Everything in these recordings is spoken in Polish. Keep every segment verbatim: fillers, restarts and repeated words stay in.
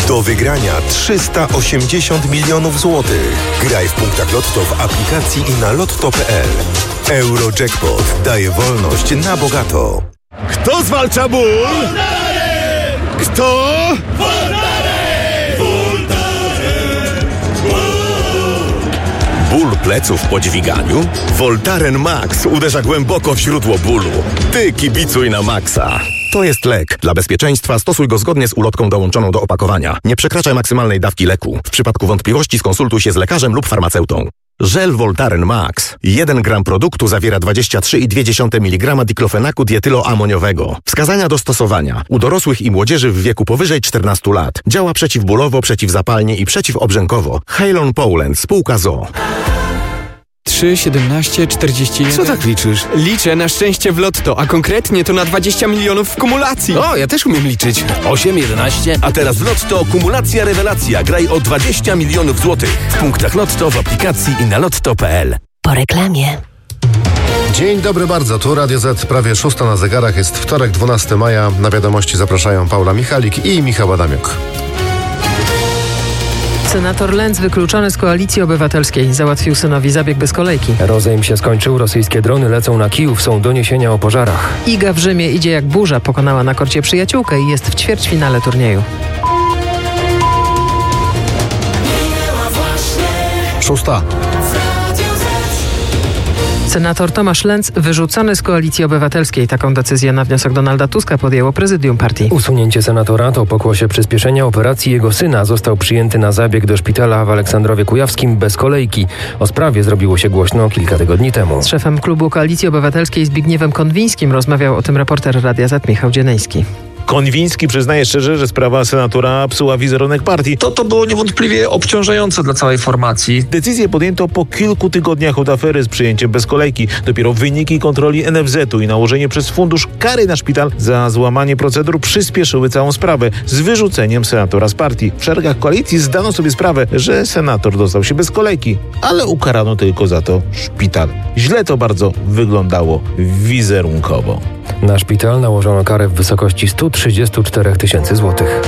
Do wygrania trzysta osiemdziesiąt milionów złotych. Graj w punktach Lotto w aplikacji i na lotto kropka p l. Eurojackpot daje wolność na bogato. Kto zwalcza ból? Kto? Ból pleców po dźwiganiu? Voltaren Max uderza głęboko w źródło bólu. Ty kibicuj na maksa. To jest lek. Dla bezpieczeństwa stosuj go zgodnie z ulotką dołączoną do opakowania. Nie przekraczaj maksymalnej dawki leku. W przypadku wątpliwości skonsultuj się z lekarzem lub farmaceutą. Żel Voltaren Max. jeden gram produktu zawiera dwadzieścia trzy przecinek dwa miligrama diklofenaku dietyloamoniowego. Wskazania do stosowania. U dorosłych i młodzieży w wieku powyżej czternastu lat. Działa przeciwbólowo, przeciwzapalnie i przeciwobrzękowo. Halon Poland, spółka z o o. trzy, siedemnaście, czterdzieści jeden. Co tak liczysz? Liczę na szczęście w Lotto, a konkretnie to na dwadzieścia milionów w kumulacji. O, ja też umiem liczyć. osiem, jedenaście, a teraz w Lotto kumulacja rewelacja. Graj o dwadzieścia milionów złotych. W punktach Lotto, w aplikacji i na lotto kropka p l. Po reklamie. Dzień dobry bardzo, tu Radio Z, prawie szósta na zegarach, jest wtorek, dwunastego maja. Na wiadomości zapraszają Paula Michalik i Michał Adamiuk. Senator Lenz, wykluczony z Koalicji Obywatelskiej, załatwił synowi zabieg bez kolejki. Rozejm się skończył, rosyjskie drony lecą na Kijów, są doniesienia o pożarach. Iga w Rzymie idzie jak burza, pokonała na korcie przyjaciółkę i jest w ćwierćfinale turnieju. Szósta. Senator Tomasz Lenz wyrzucony z Koalicji Obywatelskiej. Taką decyzję na wniosek Donalda Tuska podjęło prezydium partii. Usunięcie senatora to pokłosie przyspieszenia operacji jego syna. Został przyjęty na zabieg do szpitala w Aleksandrowie Kujawskim bez kolejki. O sprawie zrobiło się głośno kilka tygodni temu. Z szefem klubu Koalicji Obywatelskiej Zbigniewem Konwińskim rozmawiał o tym reporter Radia Z Michał Dzieneński. Konwiński przyznaje szczerze, że sprawa senatora psuła wizerunek partii. To, to było niewątpliwie obciążające dla całej formacji. Decyzję podjęto po kilku tygodniach od afery z przyjęciem bez kolejki. Dopiero wyniki kontroli en ef zetu i nałożenie przez fundusz kary na szpital za złamanie procedur przyspieszyły całą sprawę z wyrzuceniem senatora z partii. W szeregach koalicji zdano sobie sprawę, że senator dostał się bez kolejki, ale ukarano tylko za to szpital. Źle to bardzo wyglądało wizerunkowo. Na szpital nałożono karę w wysokości sto trzydzieści cztery tysiące złotych.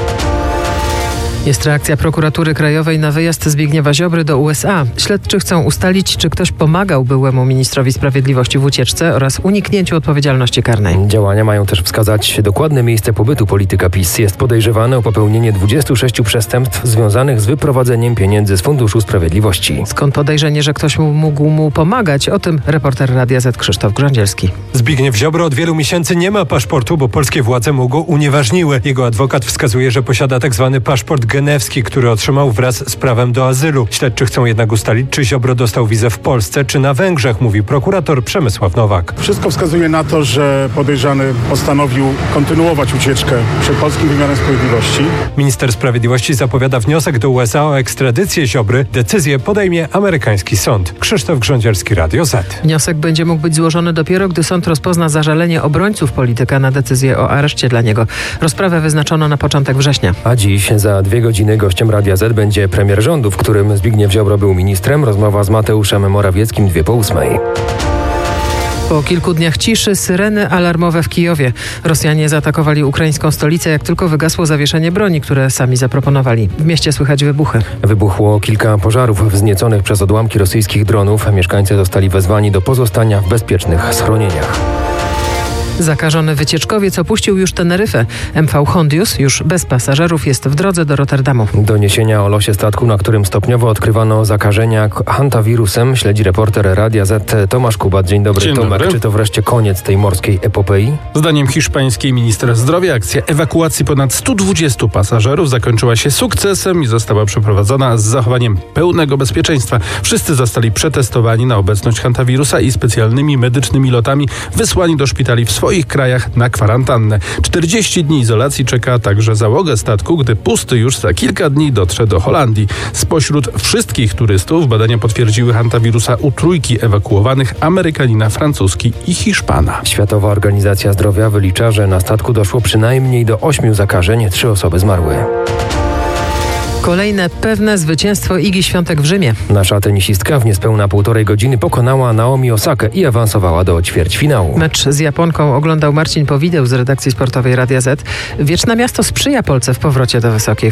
Jest reakcja prokuratury krajowej na wyjazd Zbigniewa Ziobry do u es a. Śledczy chcą ustalić, czy ktoś pomagał byłemu ministrowi sprawiedliwości w ucieczce oraz uniknięciu odpowiedzialności karnej. Działania mają też wskazać dokładne miejsce pobytu polityka PiS. Jest podejrzewany o popełnienie dwudziestu sześciu przestępstw związanych z wyprowadzeniem pieniędzy z Funduszu Sprawiedliwości. Skąd podejrzenie, że ktoś mógł mu pomagać? O tym reporter Radia Z Krzysztof Grządzielski. Zbigniew Ziobro od wielu miesięcy nie ma paszportu, bo polskie władze mu go unieważniły. Jego adwokat wskazuje, że posiada tak zwany paszport genewski, który otrzymał wraz z prawem do azylu. Śledczy chcą jednak ustalić, czy Ziobro dostał wizę w Polsce, czy na Węgrzech, mówi prokurator Przemysław Nowak. Wszystko wskazuje na to, że podejrzany postanowił kontynuować ucieczkę przed polskim wymiarem sprawiedliwości. Minister Sprawiedliwości zapowiada wniosek do u es a o ekstradycję Ziobry. Decyzję podejmie amerykański sąd. Krzysztof Grządzielski, Radio Z. Wniosek będzie mógł być złożony dopiero, gdy sąd rozpozna zażalenie obrońców polityka na decyzję o areszcie dla niego. Rozprawę wyznaczono na początek września. A dziś za dwie godziny gościem Radia Z będzie premier rządu, w którym Zbigniew Ziobro był ministrem. Rozmowa z Mateuszem Morawieckim dwie po ósmej. Po kilku dniach ciszy syreny alarmowe w Kijowie. Rosjanie zaatakowali ukraińską stolicę, jak tylko wygasło zawieszenie broni, które sami zaproponowali. W mieście słychać wybuchy. Wybuchło kilka pożarów wznieconych przez odłamki rosyjskich dronów. Mieszkańcy zostali wezwani do pozostania w bezpiecznych schronieniach. Zakażony wycieczkowiec opuścił już Teneryfę. em vé Hondius już bez pasażerów jest w drodze do Rotterdamu. Doniesienia o losie statku, na którym stopniowo odkrywano zakażenia hantawirusem, śledzi reporter Radia Z Tomasz Kubat. Dzień dobry, Dzień Tomek. dobry. Czy to wreszcie koniec tej morskiej epopei? Zdaniem hiszpańskiej minister zdrowia akcja ewakuacji ponad stu dwudziestu pasażerów zakończyła się sukcesem i została przeprowadzona z zachowaniem pełnego bezpieczeństwa. Wszyscy zostali przetestowani na obecność hantawirusa i specjalnymi medycznymi lotami wysłani do szpitali w swoich krajach na kwarantannę. czterdzieści dni izolacji czeka także załogę statku, gdy pusty już za kilka dni dotrze do Holandii. Spośród wszystkich turystów badania potwierdziły hantawirusa u trójki ewakuowanych: Amerykanina, Francuski i Hiszpana. Światowa Organizacja Zdrowia wylicza, że na statku doszło przynajmniej do ośmiu zakażeń, trzy osoby zmarły. Kolejne pewne zwycięstwo Igi Świątek w Rzymie. Nasza tenisistka w niespełna półtorej godziny pokonała Naomi Osakę i awansowała do ćwierćfinału. Mecz z Japonką oglądał Marcin Powideł z redakcji sportowej Radia Z. Wieczne miasto sprzyja Polce w powrocie do wysokiej